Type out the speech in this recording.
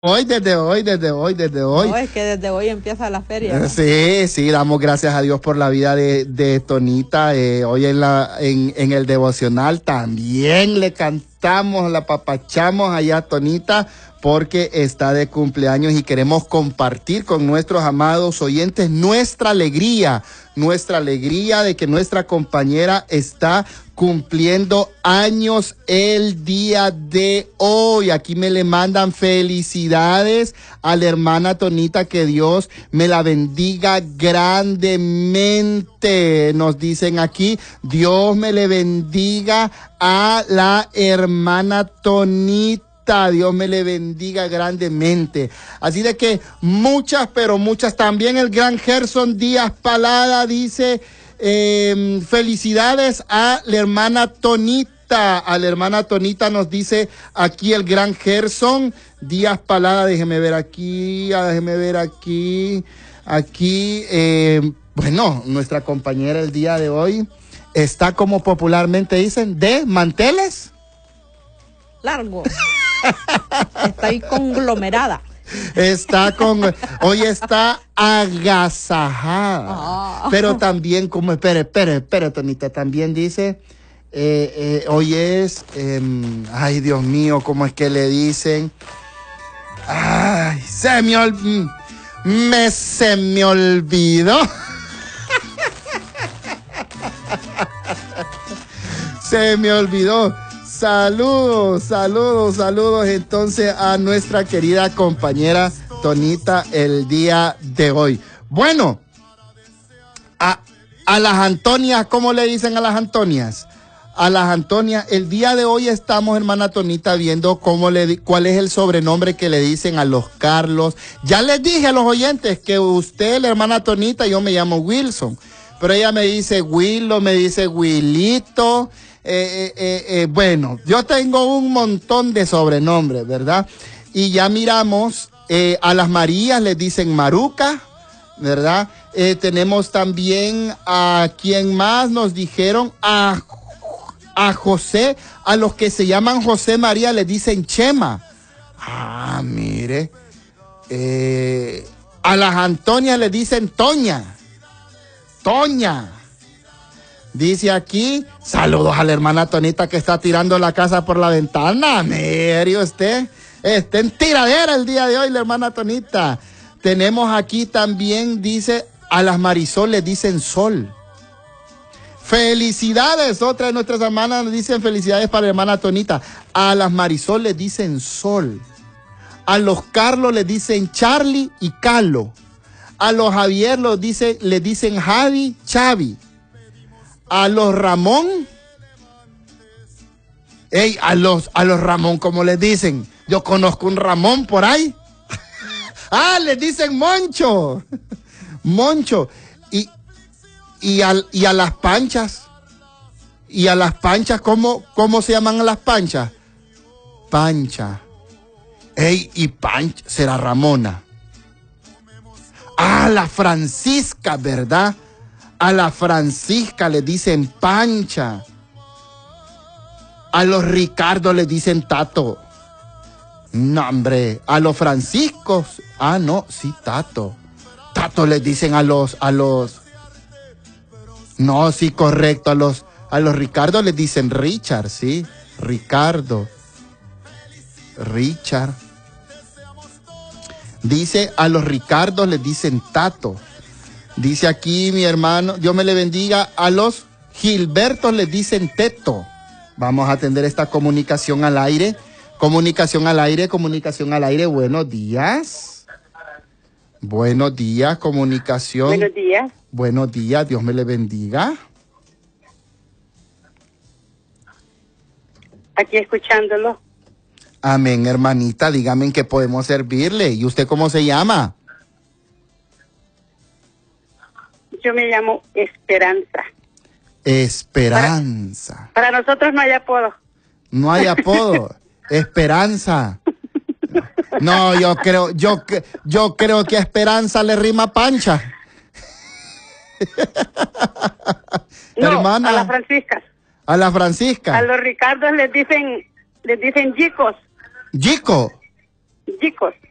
desde hoy. No, es que desde hoy empieza la feria, ¿no? Sí, damos gracias a Dios por la vida de Tonita. Hoy en el devocional también le cantamos, la papachamos allá a Tonita porque está de cumpleaños y queremos compartir con nuestros amados oyentes nuestra alegría de que nuestra compañera está cumpliendo años el día de hoy. Aquí me le mandan felicidades a la hermana Tonita, que Dios me la bendiga grandemente. Nos dicen aquí, Dios me le bendiga a la hermana Tonita. Dios me le bendiga grandemente. Así de que muchas, pero muchas. También el gran Gerson Díaz Palada dice, felicidades a la hermana Tonita. A la hermana Tonita nos dice aquí el gran Gerson Díaz Palada. Déjeme ver aquí. Bueno, nuestra compañera el día de hoy está, como popularmente dicen, de manteles largo. Está ahí conglomerada. Hoy está agasajada. Pero también, como, espere, Tonita, también dice, hoy es, ay, Dios mío, ¿cómo es que le dicen? Ay, se me olvidó. Se me olvidó. Saludos entonces a nuestra querida compañera Tonita el día de hoy. Bueno, a las Antonias, ¿cómo le dicen a las Antonias? A las Antonias, el día de hoy estamos, hermana Tonita, viendo cuál es el sobrenombre que le dicen a los Carlos. Ya les dije a los oyentes que usted, la hermana Tonita, yo me llamo Wilson, pero ella me dice Willo, me dice Willito. Bueno, yo tengo un montón de sobrenombres, ¿verdad? Y ya miramos, a las Marías les dicen Maruca, ¿verdad? Tenemos también a quien más nos dijeron, a José, a los que se llaman José María les dicen Chema. Ah, mire. A las Antonias les dicen Toña. Dice aquí, saludos a la hermana Tonita que está tirando la casa por la ventana. Mire usted, está en tiradera el día de hoy la hermana Tonita. Tenemos aquí también, dice, a las Marisol les dicen Sol. Felicidades, otra de nuestras hermanas nos dicen felicidades para la hermana Tonita. A las Marisol les dicen Sol. A los Carlos les dicen Charlie y Carlo. A los Javier les dicen Javi, Chavi. A los Ramón, a los Ramón, ¿cómo les dicen? Yo conozco un Ramón por ahí. Les dicen Moncho. Y a las Panchas. Y a las Panchas, ¿cómo se llaman a las Panchas? Pancha. Y Pancha, será Ramona. La Francisca, ¿verdad? A la Francisca le dicen Pancha. A los Ricardo le dicen Tato. No, hombre. A los Franciscos. No, sí, Tato. Tato les dicen a los. No, sí, correcto. A los Ricardo les dicen Richard, sí. Ricardo. Richard. Dice, a los Ricardo les dicen Tato. Dice aquí mi hermano, Dios me le bendiga, a los Gilbertos les dicen Teto. Vamos a atender esta comunicación al aire. Comunicación al aire. Buenos días, comunicación. Buenos días, Dios me le bendiga. Aquí escuchándolo. Amén, hermanita, dígame en qué podemos servirle. ¿Y usted cómo se llama? Yo me llamo Esperanza. Esperanza. Para nosotros no hay apodo. No hay apodo. Esperanza. No, yo creo que a Esperanza le rima Pancha. No, hermana. a las Franciscas. A las Franciscas. A los Ricardos les dicen Yicos. ¿Yico? Yicos.